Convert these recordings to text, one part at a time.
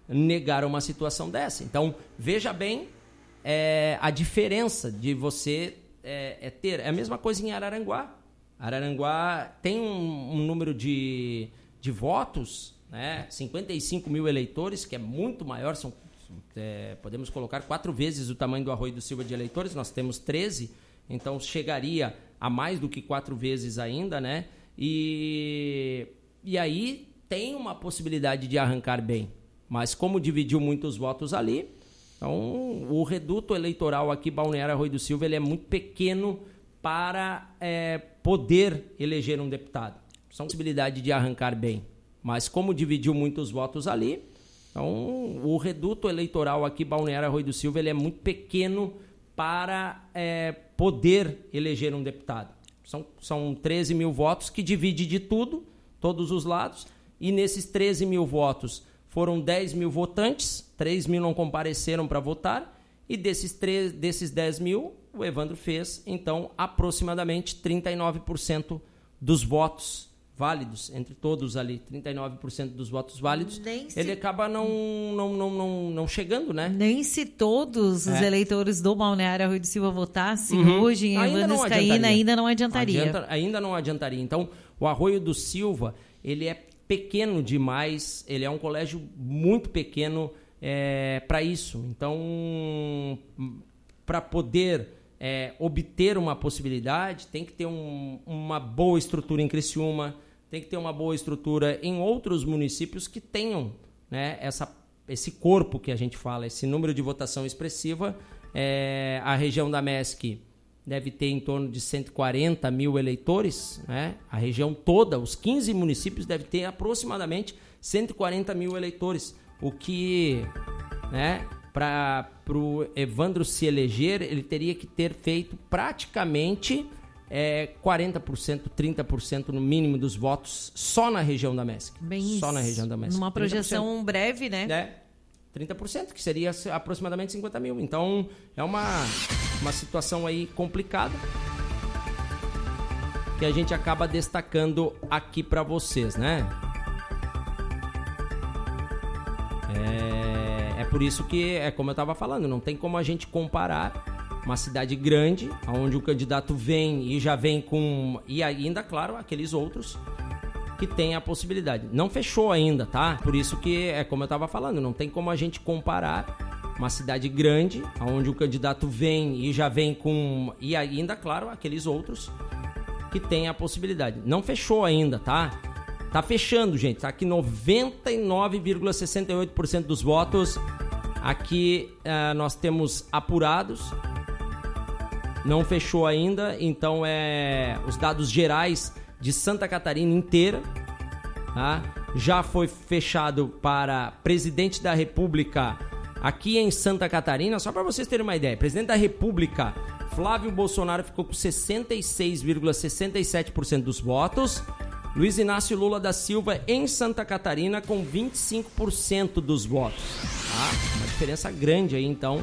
negar uma situação dessa. Então, veja bem a diferença de você ter. É a mesma coisa em Araranguá. Araranguá tem um número de votos, né? 55 mil eleitores, que é muito maior, podemos colocar 4 vezes o tamanho do Arroio do Silva de eleitores, nós temos 13, então chegaria a mais do que 4 vezes ainda, né? E aí tem uma possibilidade de arrancar bem, mas como dividiu muitos votos ali, então o reduto eleitoral aqui, Balneário Arroio do Silva, ele é muito pequeno para poder eleger um deputado. São possibilidade de arrancar bem, mas como dividiu muitos votos ali, então o reduto eleitoral aqui, Balneário Arroio do Silva, ele é muito pequeno para poder eleger um deputado. São 13 mil votos que divide de tudo, todos os lados, e nesses 13 mil votos foram 10 mil votantes, 3 mil não compareceram para votar, e desses 10 mil, o Evandro fez, então, aproximadamente 39% dos votos válidos, entre todos ali, 39% dos votos válidos, ele acaba não chegando, né? Nem se todos os eleitores do Balneário Arroio do Silva votassem hoje em Evandro Scaína, ainda não adiantaria. Ainda não adiantaria. Então, o Arroio do Silva, ele é pequeno demais, ele é um colégio muito pequeno para isso. Então, para poder obter uma possibilidade, tem que ter uma boa estrutura em Criciúma, tem que ter uma boa estrutura em outros municípios que tenham, né, esse corpo que a gente fala, esse número de votação expressiva. A região da MESC deve ter em torno de 140 mil eleitores, né? A região toda, os 15 municípios, deve ter aproximadamente 140 mil eleitores, o que, né, para o Evandro se eleger, ele teria que ter feito praticamente 40%, 30% no mínimo dos votos só na região da MESC. Só na região da MESC. Numa projeção 30%. Breve, né? 30%, que seria aproximadamente 50 mil. Então, é uma situação aí complicada que a gente acaba destacando aqui para vocês, né? É por isso que, como eu estava falando, não tem como a gente comparar uma cidade grande, onde o candidato vem e já vem com... E ainda, claro, aqueles outros que têm a possibilidade. Não fechou ainda, tá? Por isso que, como eu estava falando, não tem como a gente comparar uma cidade grande, onde o candidato vem e já vem com... E ainda, claro, aqueles outros que têm a possibilidade. Não fechou ainda, tá? Tá fechando, gente. Tá aqui 99,68% dos votos. Aqui nós temos apurados. Não fechou ainda, então os dados gerais de Santa Catarina inteira, tá? Já foi fechado para presidente da República aqui em Santa Catarina, só para vocês terem uma ideia. Presidente da República, Flávio Bolsonaro, ficou com 66,67% dos votos. Luiz Inácio Lula da Silva em Santa Catarina com 25% dos votos, tá? Uma diferença grande aí, então.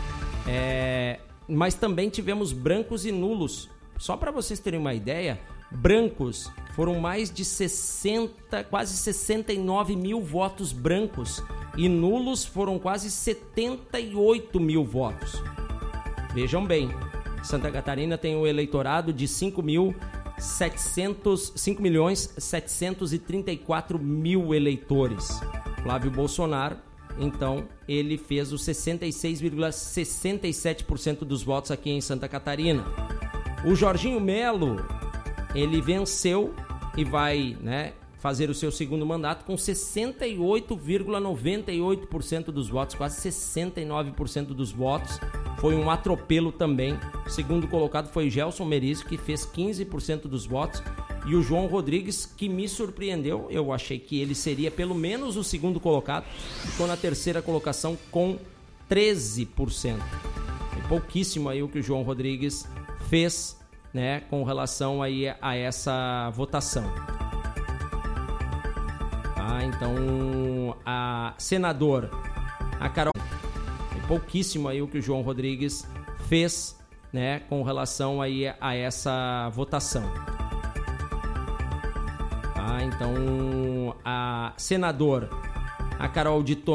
Mas também tivemos brancos e nulos. Só para vocês terem uma ideia, brancos foram mais de quase 69 mil votos brancos e nulos foram quase 78 mil votos. Vejam bem, Santa Catarina tem um eleitorado de 5.734.000 eleitores. Flávio Bolsonaro, então, ele fez os 66,67% dos votos aqui em Santa Catarina. O Jorginho Melo, ele venceu e vai, né, fazer o seu segundo mandato com 68,98% dos votos, quase 69% dos votos. Foi um atropelo também. O segundo colocado foi Gelson Merizio, que fez 15% dos votos. E o João Rodrigues, que me surpreendeu, eu achei que ele seria pelo menos o segundo colocado, ficou na terceira colocação com 13%. É pouquíssimo aí o que o João Rodrigues fez, né, com relação aí a essa votação. Então, a senadora, a Carol, é pouquíssimo aí o que o João Rodrigues fez, né, com relação aí a essa votação. Então, a senadora, a Carol de Tônia,